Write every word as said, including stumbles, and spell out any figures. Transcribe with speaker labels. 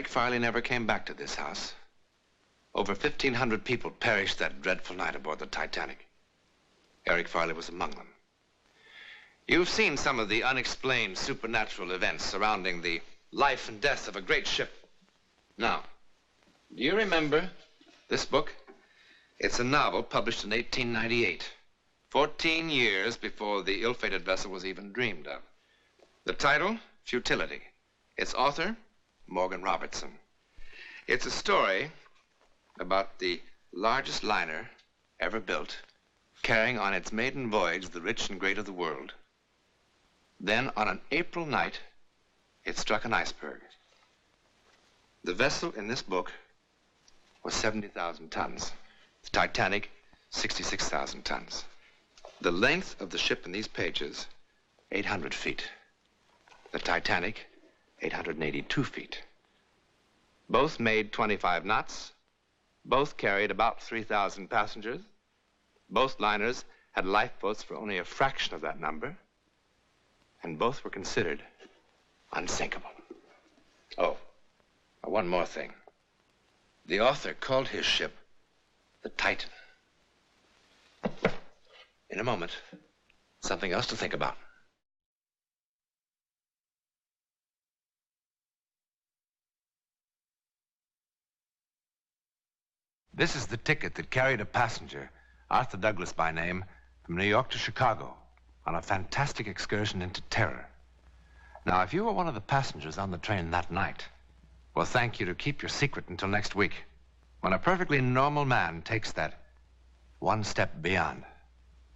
Speaker 1: Eric Farley never came back to this house. Over fifteen hundred people perished that dreadful night aboard the Titanic. Eric Farley was among them. You've seen some of the unexplained supernatural events surrounding the life and death of a great ship. Now, do you remember this book? It's a novel published in eighteen ninety-eight, fourteen years before the ill-fated vessel was even dreamed of. The title, Futility. Its author, Morgan Robertson. It's a story about the largest liner ever built, carrying on its maiden voyage the rich and great of the world. Then, on an April night, it struck an iceberg. The vessel in this book was seventy thousand tons. The Titanic, sixty-six thousand tons. The length of the ship in these pages, eight hundred feet. The Titanic, eight hundred eighty-two feet. Both made twenty-five knots. Both carried about three thousand passengers. Both liners had lifeboats for only a fraction of that number. And both were considered unsinkable. Oh, one more thing. The author called his ship the Titan. In a moment, something else to think about. This is the ticket that carried a passenger, Arthur Douglas by name, from New York to Chicago on a fantastic excursion into terror. Now, if you were one of the passengers on the train that night, we'll thank you to keep your secret until next week, when a perfectly normal man takes that one step beyond.